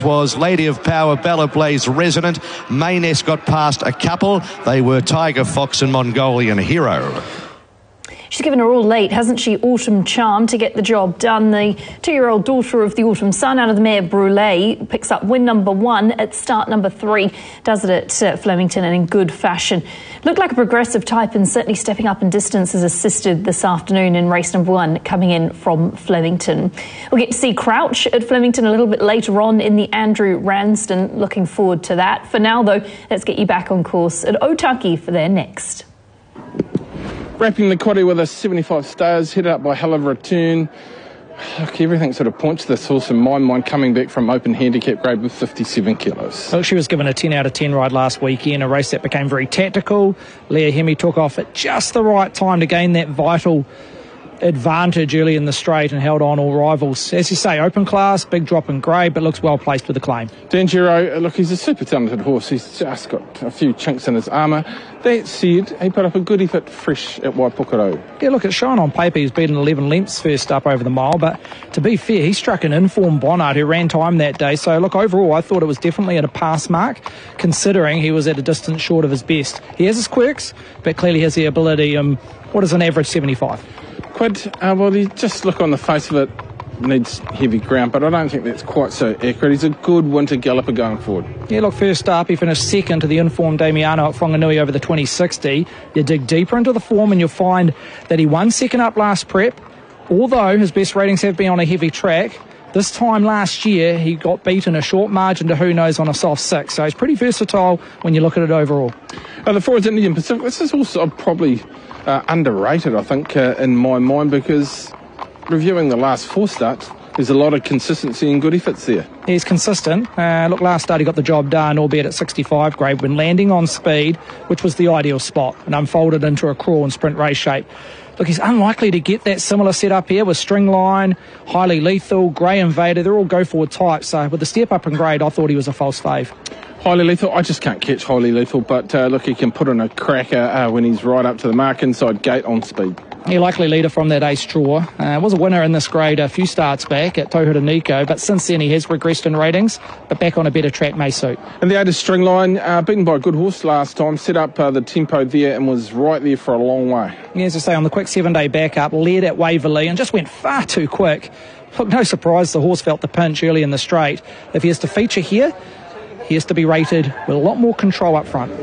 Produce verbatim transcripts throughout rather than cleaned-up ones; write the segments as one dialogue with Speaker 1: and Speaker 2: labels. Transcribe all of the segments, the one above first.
Speaker 1: Was Lady of Power, Bella Blaze resident. Mayness got past a couple. They were Tiger Fox and Mongolian Hero.
Speaker 2: She's given her all late, hasn't she? Autumn Charm to get the job done. The two-year-old daughter of the Autumn Sun out of the mare Brûlée picks up win number one at start number three. Does it at uh, Flemington and in good fashion. Looked like a progressive type and certainly stepping up in distance as assisted this afternoon in race number one coming in from Flemington. We'll get to see Crouch at Flemington a little bit later on in the Andrew Ranston. Looking forward to that. For now, though, let's get you back on course at Otaki for their next.
Speaker 3: Wrapping the quaddy with a seventy-five stars, headed up by Hell of a Return. Look, everything sort of points to this horse in my mind coming back from open handicap grade with fifty-seven kilos.
Speaker 4: Well, she was given a ten out of ten ride last weekend, a race that became very tactical. Leah Hemi took off at just the right time to gain that vital advantage early in the straight and held on all rivals. As you say, open class, big drop in grade, but looks well placed with the claim.
Speaker 3: Dangereux, look, he's a super talented horse. He's just got a few chinks in his armour. That said, he put up a good effort fresh at Waipokoro.
Speaker 4: Yeah, look, it's shown on paper he's beaten eleven lengths first up over the mile, but to be fair, he struck an informed Bonnard who ran time that day. So, look, overall, I thought it was definitely at a pass mark, considering he was at a distance short of his best. He has his quirks, but clearly has the ability. Um, what is an average seventy-five?
Speaker 3: Quid, uh, well, he just look on the face of it, needs heavy ground, but I don't think that's quite so accurate. He's a good winter galloper going forward. Yeah,
Speaker 4: look, first up, he finished second to the informed Damiano at Whanganui over the twenty sixty. You dig deeper into the form and you'll find that he won second up last prep, although his best ratings have been on a heavy track. This time last year, he got beaten a short margin to who knows on a soft six, so he's pretty versatile when you look at it overall.
Speaker 3: Uh, the forwards Indian Pacific, this is also probably uh, underrated, I think, uh, in my mind, because reviewing the last four starts, there's a lot of consistency and good efforts there.
Speaker 4: He's consistent. Uh, look, last start he got the job done, albeit at sixty-five grade, when landing on speed, which was the ideal spot, and unfolded into a crawl and sprint race shape. Look, he's unlikely to get that similar setup here with Stringline, Highly Lethal, Grey Invader. They're all go-forward types. So with the step up in grade, I thought he was a false fave.
Speaker 3: Highly Lethal, I just can't catch Highly Lethal, but uh, look, he can put in a cracker uh, when he's right up to the mark inside gate on speed.
Speaker 4: He likely leader from that ace draw. Uh, was a winner in this grade a few starts back at Tohura Nico, but since then he has regressed in ratings, but back on a better track may suit.
Speaker 3: And the eight is Stringline, uh, beaten by a good horse last time, set up uh, the tempo there and was right there for a long way.
Speaker 4: Yeah, as I say, on the quick seven-day backup, led at Waverley and just went far too quick. Look, no surprise the horse felt the pinch early in the straight. If he has to feature here, he has to be rated with a lot more control up front.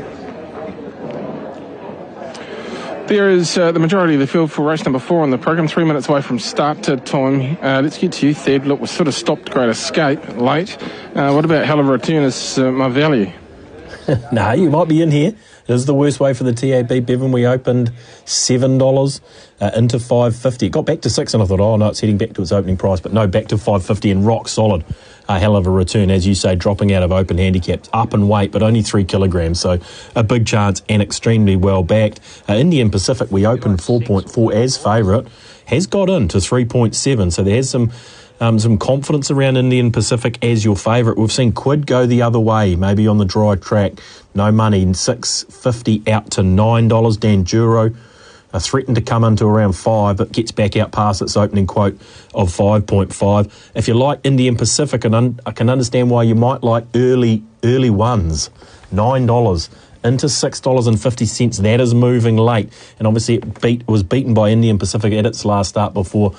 Speaker 3: There is uh, the majority of the field for race number four on the program, three minutes away from start to time. Uh, let's get to you, Theb. Look, we sort of stopped Great Escape late. Uh, what about Hell of a Return as uh, my value?
Speaker 5: Nah, you might be in here. It is the worst way for the T A B, Bevan. We opened seven dollars uh, into five fifty. It got back to six and I thought, oh no, it's heading back to its opening price, but no, back to five fifty and rock solid. A Hell of a Return, as you say, dropping out of open handicaps, up in weight, but only three kilograms, so a big chance and extremely well backed. Uh, Indian Pacific, we opened four point four as favourite, has got in to three point seven, so there's some um, some confidence around Indian Pacific as your favourite. We've seen Quid go the other way, maybe on the dry track, no money, six fifty out to nine dollars. Danjuro Uh, threatened to come into around five, but gets back out past its opening quote of five point five. If you like Indian Pacific, and un- I can understand why you might like early early ones. nine dollars into six dollars and fifty cents. That is moving late, and obviously it beat was beaten by Indian Pacific at its last start before